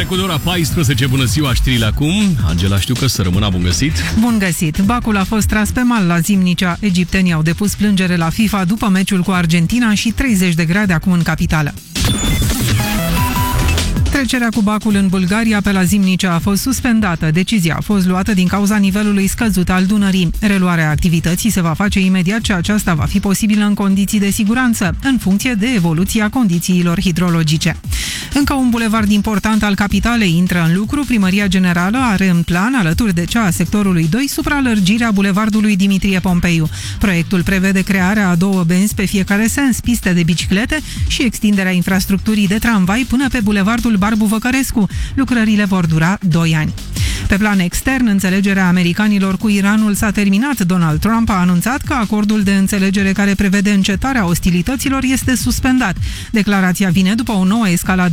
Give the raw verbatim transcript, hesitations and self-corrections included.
trecut de ora paisprezece, bună ziua, știrile acum. Angela, știu că să rămână, bun găsit. Bun găsit. Bacul a fost tras pe mal la Zimnicea. Egiptenii au depus plângere la FIFA după meciul cu Argentina și treizeci de grade acum în capitală. Trecerea cu bacul în Bulgaria pe la Zimnicea a fost suspendată. Decizia a fost luată din cauza nivelului scăzut al Dunării. Reluarea activității se va face imediat ce aceasta va fi posibilă în condiții de siguranță, în funcție de evoluția condițiilor hidrologice. Încă un bulevard important al capitalei intră în lucru. Primăria Generală are în plan, alături de cea a sectorului doi, supralărgirea bulevardului Dimitrie Pompeiu. Proiectul prevede crearea a două benzi pe fiecare sens, piste de biciclete și extinderea infrastructurii de tramvai până pe bulevardul Barbu Văcărescu. Lucrările vor dura doi ani. Pe plan extern, înțelegerea americanilor cu Iranul s-a terminat. Donald Trump a anunțat că acordul de înțelegere care prevede încetarea ostilităților este suspendat. Declarația vine după o nouă escaladă